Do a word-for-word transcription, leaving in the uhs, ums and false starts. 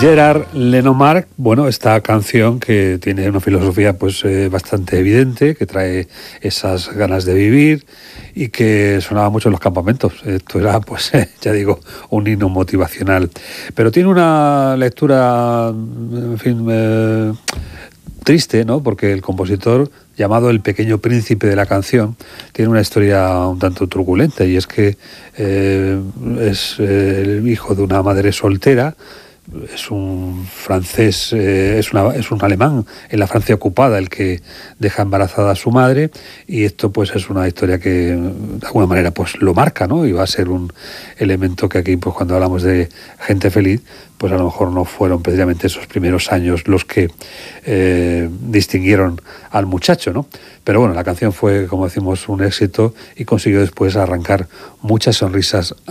Gerard Lenormand, bueno, esta canción que tiene una filosofía pues eh, bastante evidente, que trae esas ganas de vivir y que sonaba mucho en los campamentos. Esto era, pues, eh, ya digo, un himno motivacional. Pero tiene una lectura, en fin, eh, triste, ¿no? Porque el compositor, llamado el Pequeño Príncipe de la canción, tiene una historia un tanto truculenta, y es que eh, es eh, el hijo de una madre soltera. Es un francés, eh, es, una, es un alemán en la Francia ocupada el que deja embarazada a su madre, y esto pues es una historia que de alguna manera pues lo marca, ¿no? Y va a ser un elemento que aquí, pues cuando hablamos de gente feliz, pues a lo mejor no fueron precisamente esos primeros años los que eh, distinguieron al muchacho, ¿no? Pero bueno, la canción fue, como decimos, un éxito y consiguió después arrancar muchas sonrisas